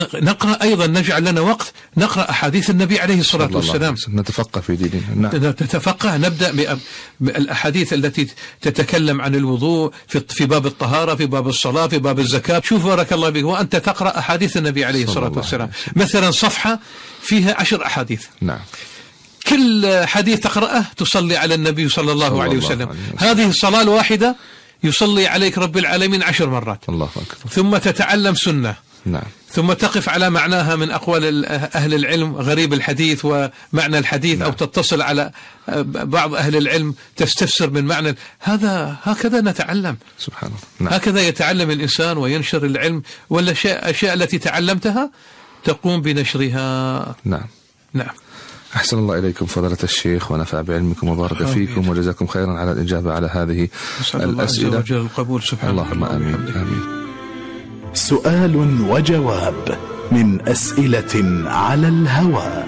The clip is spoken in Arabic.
نقرأ أيضا، نجعل لنا وقت نقرأ أحاديث النبي عليه الصلاة والسلام، نتفقه في ديننا. نعم. نتفقه، نبدأ بالأحاديث التي تتكلم عن الوضوء في باب الطهارة، في باب الصلاة، في باب الزكاة. شوف بارك الله بك، وأنت تقرأ أحاديث النبي عليه الصلاة والسلام، مثلا صفحة فيها 10 أحاديث. نعم. كل حديث تقرأه تصلي على النبي صلى الله عليه وسلم. هذه الصلاة الواحدة يصلي عليك رب العالمين 10 مرات. الله أكبر. ثم تتعلم سنة. نعم. ثم تقف على معناها من أقوال أهل العلم، غريب الحديث ومعنى الحديث. نعم. أو تتصل على بعض أهل العلم تستفسر من معنى هكذا نتعلم. سبحان الله. نعم. هكذا يتعلم الإنسان وينشر العلم، ولا أشياء التي تعلمتها تقوم بنشرها. نعم. نعم. أحسن الله إليكم فضيلة الشيخ، ونفع بعلمكم وبارك فيكم، وجزاكم خيرا على الإجابة على هذه الأسئلة. الله القبول سبحانه. اللهم آمين. آمين. سؤال وجواب من أسئلة على الهواء.